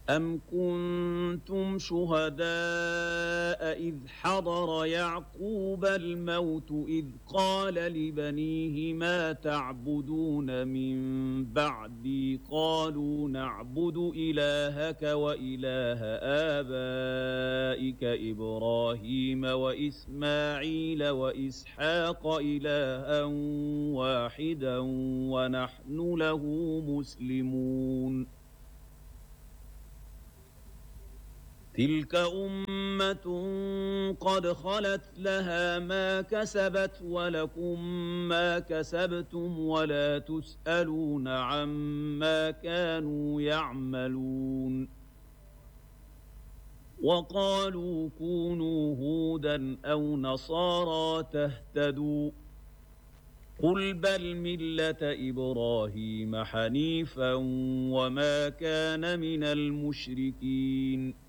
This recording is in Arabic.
أَمْ كُنتُمْ شُهَدَاءَ إِذْ حَضَرَ يَعْقُوبَ الْمَوْتُ إِذْ قَالَ لِبَنِيهِ مَا تَعْبُدُونَ مِن بَعْدِي قَالُوا نَعْبُدُ إِلَٰهَكَ وَإِلَٰهَ آبَائِكَ إِبْرَاهِيمَ وَإِسْمَاعِيلَ وَإِسْحَاقَ إِلَٰهًا وَاحِدًا وَنَحْنُ لَهُ مُسْلِمُونَ تِلْكَ أُمَّةٌ قَدْ خَلَتْ لَهَا مَا كَسَبَتْ وَلَكُم مَّا كَسَبْتُمْ وَلَا تُسْأَلُونَ عَمَّا كَانُوا يَعْمَلُونَ وَقَالُوا كُونُوا هُودًا أَوْ نَصَارَىٰ تَهْتَدُوا قُلْ بَلْ مِلَّةَ إِبْرَاهِيمَ حَنِيفًا وَمَا كَانَ مِنَ الْمُشْرِكِينَ